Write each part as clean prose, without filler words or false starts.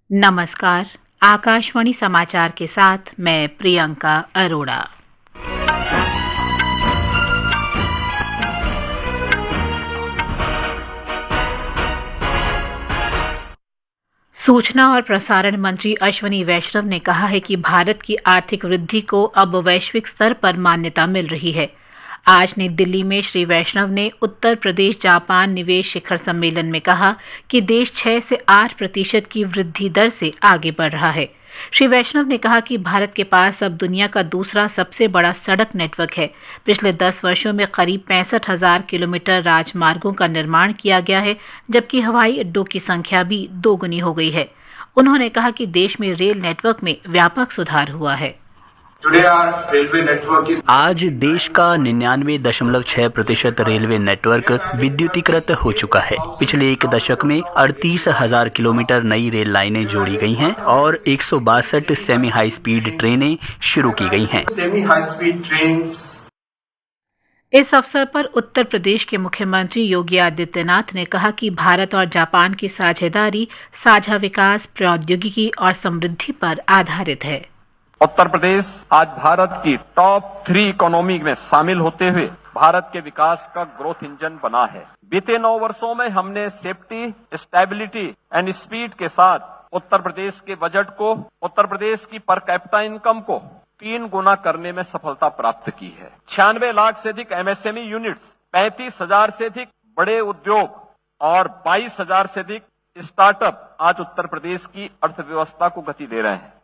नमस्कार। आकाशवाणी समाचार के साथ मैं प्रियंका अरोड़ा। सूचना और प्रसारण मंत्री अश्विनी वैष्णव ने कहा है कि भारत की आर्थिक वृद्धि को अब वैश्विक स्तर पर मान्यता मिल रही है। आज नई दिल्ली में श्री वैष्णव ने उत्तर प्रदेश जापान निवेश शिखर सम्मेलन में कहा कि देश 6 से 8% की वृद्धि दर से आगे बढ़ रहा है। श्री वैष्णव ने कहा कि भारत के पास अब दुनिया का दूसरा सबसे बड़ा सड़क नेटवर्क है। पिछले 10 वर्षों में करीब 65,000 किलोमीटर राजमार्गों का निर्माण किया गया है, जबकि हवाई अड्डों की संख्या भी दोगुनी हो गई है। उन्होंने कहा कि देश में रेल नेटवर्क में व्यापक सुधार हुआ है। आज देश का 99.6% रेलवे नेटवर्क विद्युतीकृत हो चुका है। पिछले एक दशक में 38,000 किलोमीटर नई रेल लाइनें जोड़ी गई हैं और 162 सेमी हाई स्पीड ट्रेनें शुरू की गई हैं। इस अवसर पर उत्तर प्रदेश के मुख्यमंत्री योगी आदित्यनाथ ने कहा कि भारत और जापान की साझेदारी साझा विकास, प्रौद्योगिकी और समृद्धि पर आधारित है। उत्तर प्रदेश आज भारत की टॉप 3 इकोनॉमी में शामिल होते हुए भारत के विकास का ग्रोथ इंजन बना है। बीते 9 वर्षों में हमने सेफ्टी, स्टेबिलिटी एंड स्पीड के साथ उत्तर प्रदेश के बजट को, उत्तर प्रदेश की पर कैपिटा इनकम को 3 गुना करने में सफलता प्राप्त की है। 96 लाख से अधिक एमएसएमई यूनिट्स, 35,000 से अधिक बड़े उद्योग और 22,000 से अधिक स्टार्टअप आज उत्तर प्रदेश की अर्थव्यवस्था को गति दे रहे हैं।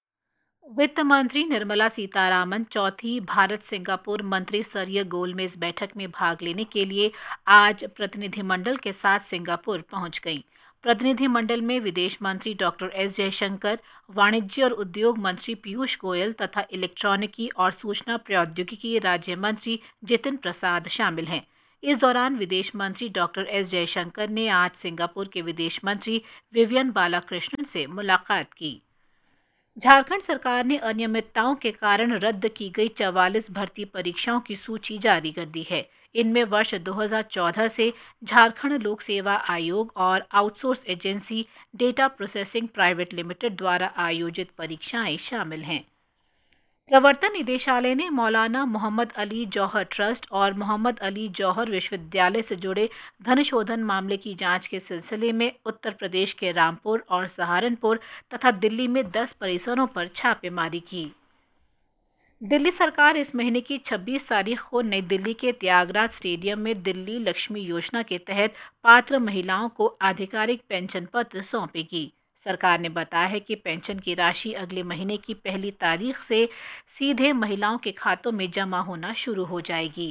वित्त मंत्री निर्मला सीतारामन चौथी भारत सिंगापुर मंत्री स्तरीय गोलमेज बैठक में भाग लेने के लिए आज प्रतिनिधिमंडल के साथ सिंगापुर पहुंच गईं। प्रतिनिधिमंडल में विदेश मंत्री डॉक्टर एस जयशंकर, वाणिज्य और उद्योग मंत्री पीयूष गोयल तथा इलेक्ट्रॉनिकी और सूचना प्रौद्योगिकी राज्य मंत्री जितिन प्रसाद शामिल हैं। इस दौरान विदेश मंत्री डॉक्टर एस जयशंकर ने आज सिंगापुर के विदेश मंत्री विवियन बालाकृष्णन से मुलाकात की। झारखंड सरकार ने अनियमितताओं के कारण रद्द की गई 44 भर्ती परीक्षाओं की सूची जारी कर दी है। इनमें वर्ष 2014 से झारखंड लोक सेवा आयोग और outsource agency data processing private limited द्वारा आयोजित परीक्षाएं शामिल हैं। प्रवर्तन निदेशालय ने मौलाना मोहम्मद अली जौहर ट्रस्ट और मोहम्मद अली जौहर विश्वविद्यालय से जुड़े धन शोधन मामले की जांच के सिलसिले में उत्तर प्रदेश के रामपुर और सहारनपुर तथा दिल्ली में 10 परिसरों पर छापेमारी की। दिल्ली सरकार इस महीने की 26 तारीख को नई दिल्ली के त्यागराज स्टेडियम में दिल्ली लक्ष्मी योजना के तहत पात्र महिलाओं को आधिकारिक पेंशन पत्र सौंपेगी। सरकार ने बताया है कि पेंशन की राशि अगले महीने की 1 तारीख से सीधे महिलाओं के खातों में जमा होना शुरू हो जाएगी।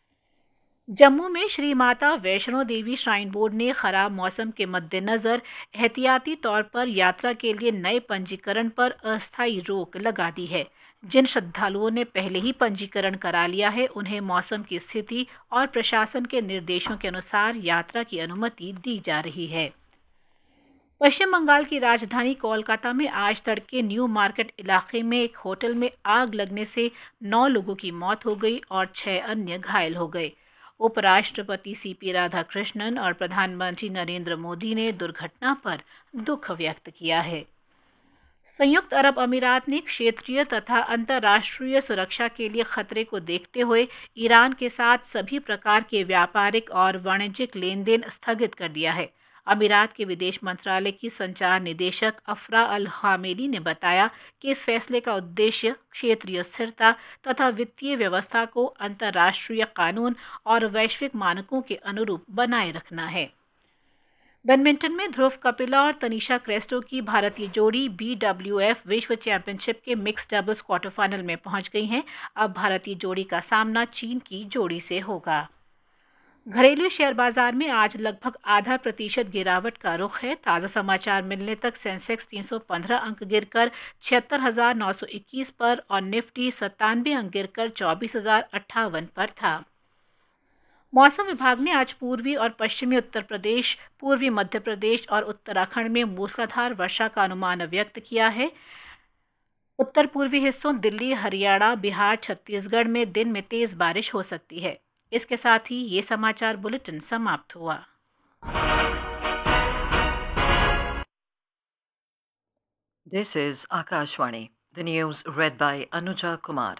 जम्मू में श्री माता वैष्णो देवी श्राइन बोर्ड ने खराब मौसम के मद्देनजर एहतियाती तौर पर यात्रा के लिए नए पंजीकरण पर अस्थायी रोक लगा दी है। जिन श्रद्धालुओं ने पहले ही पंजीकरण करा लिया है, उन्हें मौसम की स्थिति और प्रशासन के निर्देशों के अनुसार यात्रा की अनुमति दी जा रही है। पश्चिम बंगाल की राजधानी कोलकाता में आज तड़के न्यू मार्केट इलाके में एक होटल में आग लगने से 9 लोगों की मौत हो गई और 6 अन्य घायल हो गए। उपराष्ट्रपति सीपी राधाकृष्णन और प्रधानमंत्री नरेंद्र मोदी ने दुर्घटना पर दुख व्यक्त किया है। संयुक्त अरब अमीरात ने क्षेत्रीय तथा अंतर्राष्ट्रीय सुरक्षा के लिए खतरे को देखते हुए ईरान के साथ सभी प्रकार के व्यापारिक और वाणिज्यिक लेन देन स्थगित कर दिया है। अमीरात के विदेश मंत्रालय की संचार निदेशक अफरा अल हामेली ने बताया कि इस फैसले का उद्देश्य क्षेत्रीय स्थिरता तथा वित्तीय व्यवस्था को अंतर्राष्ट्रीय कानून और वैश्विक मानकों के अनुरूप बनाए रखना है। बैडमिंटन में ध्रुव कपिला और तनिषा क्रेस्टो की भारतीय जोड़ी BWF विश्व चैंपियनशिप के मिक्स्ड डबल्स क्वार्टर फाइनल में पहुंच गई हैं। अब भारतीय जोड़ी का सामना चीन की जोड़ी से होगा। घरेलू शेयर बाजार में आज लगभग 0.5% गिरावट का रुख है। ताज़ा समाचार मिलने तक सेंसेक्स 315 अंक गिरकर 76,921 पर और निफ्टी 97 अंक गिरकर 24,058 पर था। मौसम विभाग ने आज पूर्वी और पश्चिमी उत्तर प्रदेश, पूर्वी मध्य प्रदेश और उत्तराखंड में मूसलाधार वर्षा का अनुमान व्यक्त किया है। उत्तर पूर्वी हिस्सों दिल्ली, हरियाणा, बिहार, छत्तीसगढ़ में दिन में तेज बारिश हो सकती है। इसके साथ ही ये समाचार बुलेटिन समाप्त हुआ। This is Akashvani. The news read by Anuja Kumar.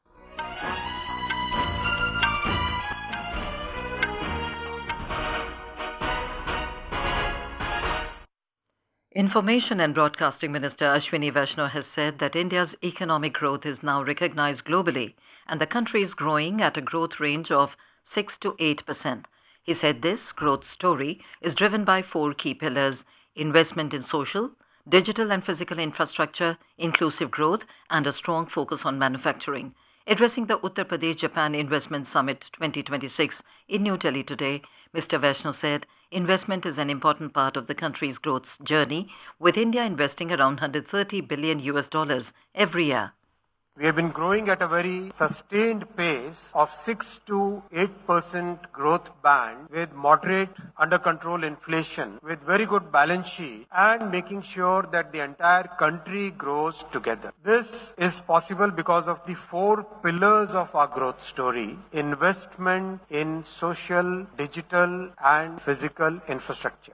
Information and Broadcasting Minister Ashwini Vaishnaw has said that India's economic growth is now recognized globally and the country is growing at a growth range of 6 to 8%. He said this growth story is driven by four key pillars: investment in social, digital and physical infrastructure, inclusive growth, and a strong focus on manufacturing. Addressing the Uttar Pradesh-Japan Investment Summit 2026 in New Delhi today, Mr. Vaishnaw said investment is an important part of the country's growth journey, with India investing around $130 billion every year. We have been growing at a very sustained pace of 6 to 8% growth band with moderate under control inflation, with very good balance sheet and making sure that the entire country grows together. This is possible because of the four pillars of our growth story: investment in social, digital and physical infrastructure.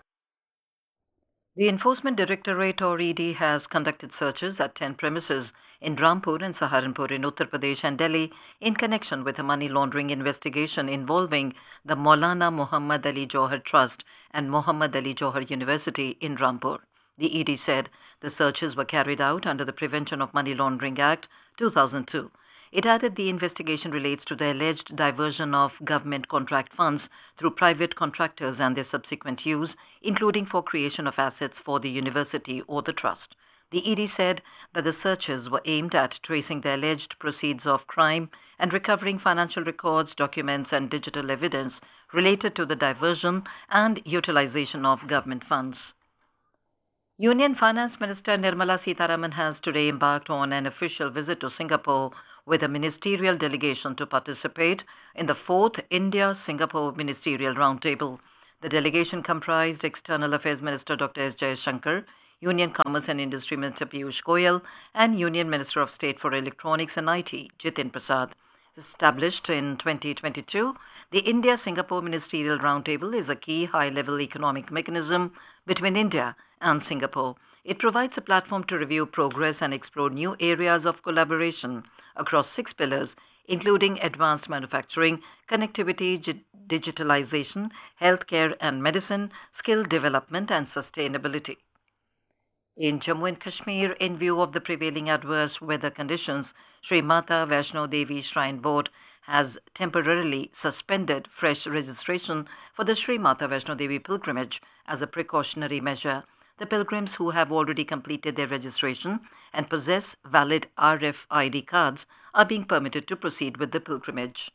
The Enforcement Directorate or ED has conducted searches at 10 premises in Rampur and Saharanpur in Uttar Pradesh and Delhi in connection with a money laundering investigation involving the Maulana Muhammad Ali Johar Trust and Muhammad Ali Johar University in Rampur. The ED said the searches were carried out under the Prevention of Money Laundering Act 2002. It added the investigation relates to the alleged diversion of government contract funds through private contractors and their subsequent use, including for creation of assets for the university or the trust. The ED said that the searches were aimed at tracing the alleged proceeds of crime and recovering financial records, documents, and digital evidence related to the diversion and utilization of government funds. Union Finance Minister Nirmala Sitharaman has today embarked on an official visit to Singapore with a ministerial delegation to participate in the 4th India-Singapore Ministerial Roundtable. The delegation comprised External Affairs Minister Dr. S. Jaishankar, Union Commerce and Industry Minister Piyush Goyal, and Union Minister of State for Electronics and IT, Jitin Prasad. Established in 2022, the India-Singapore Ministerial Roundtable is a key high-level economic mechanism between India and Singapore. It provides a platform to review progress and explore new areas of collaboration across 6 pillars, including advanced manufacturing, connectivity, digitalization, healthcare and medicine, skill development and sustainability. In Jammu and Kashmir, in view of the prevailing adverse weather conditions, Sri Mata Vaishno Devi Shrine Board has temporarily suspended fresh registration for the Sri Mata Vaishno Devi pilgrimage as a precautionary measure. The pilgrims who have already completed their registration and possess valid RFID cards are being permitted to proceed with the pilgrimage.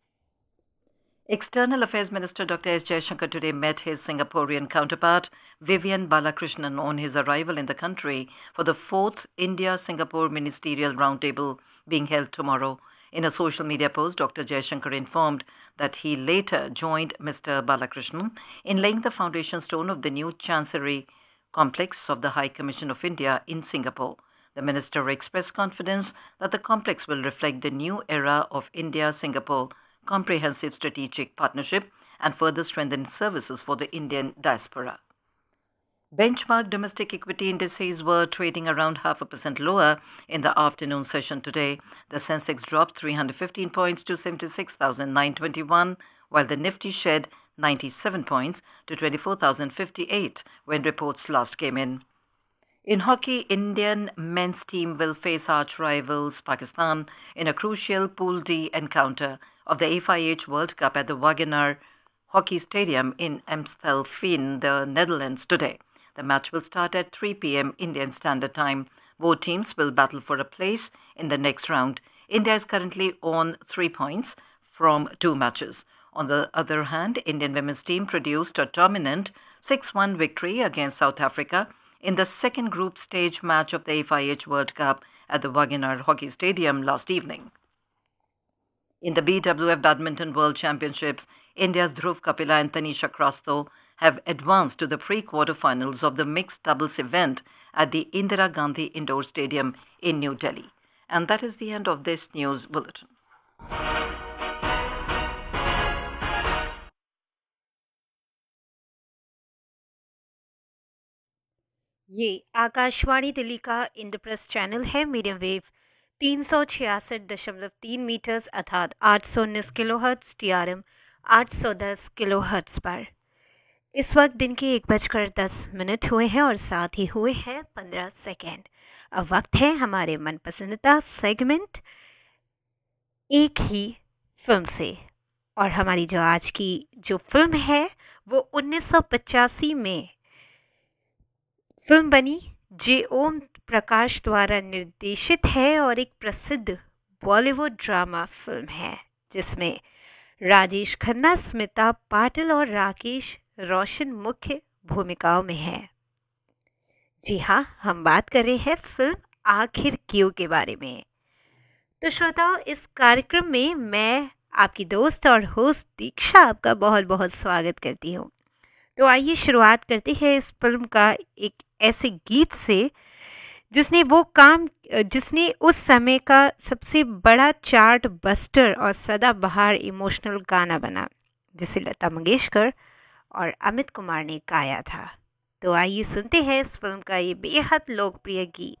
External Affairs Minister Dr. S. Jaishankar today met his Singaporean counterpart Vivian Balakrishnan on his arrival in the country for the 4th India-Singapore Ministerial Roundtable being held tomorrow. In a social media post, Dr. Jaishankar informed that he later joined Mr. Balakrishnan in laying the foundation stone of the new Chancery complex of the High Commission of India in Singapore. The minister expressed confidence that the complex will reflect the new era of India-Singapore comprehensive strategic partnership and further strengthen services for the Indian diaspora. Benchmark domestic equity indices were trading around 0.5% lower in the afternoon session today. The Sensex dropped 315 points to 76,921, while the Nifty shed 97 points to 24,058 when reports last came in. In hockey, Indian men's team will face arch rivals Pakistan in a crucial Pool D encounter of the FIH World Cup at the Wagenaar Hockey Stadium in Amstelveen, the Netherlands today. The match will start at 3 p.m. Indian Standard Time. Both teams will battle for a place in the next round. India is currently on 3 points from 2 matches. On the other hand, Indian women's team produced a dominant 6-1 victory against South Africa in the second group stage match of the FIH World Cup at the Wagenaar Hockey Stadium last evening. In the BWF Badminton World Championships, India's Dhruv Kapila and Tanisha Krasto have advanced to the pre-quarterfinals of the mixed doubles event at the Indira Gandhi Indoor Stadium in New Delhi. And that is the end of this news bulletin. ये आकाशवाणी दिल्ली का Indraprastha channel है। Medium wave 366.3 metres अर्थात 819 kilohertz TRM 810 kilohertz पर इस वक्त दिन के 1:10 हुए हैं और साथ ही हुए हैं 15 सेकेंड। अब वक्त है हमारे मनपसंदीदा सेगमेंट एक ही फिल्म से। और हमारी जो आज की जो फिल्म है वो 1985 में फिल्म बनी, जे ओम प्रकाश द्वारा निर्देशित है और एक प्रसिद्ध बॉलीवुड ड्रामा फिल्म है जिसमें राजेश खन्ना, स्मिता पाटिल और राकेश रोशन मुख्य भूमिकाओं में हैं। जी हाँ, हम बात कर रहे हैं फिल्म आखिर क्यों के बारे में। तो श्रोताओ, इस कार्यक्रम में मैं आपकी दोस्त और होस्ट दीक्षा आपका बहुत बहुत स्वागत करती हूँ। तो आइए शुरुआत करते हैं इस फिल्म का एक ऐसे गीत से जिसने उस समय का सबसे बड़ा चार्ट बस्टर और सदाबहार इमोशनल गाना बना, जिसे लता मंगेशकर और अमित कुमार ने गाया था। तो आइए सुनते हैं इस फिल्म का ये बेहद लोकप्रिय गीत।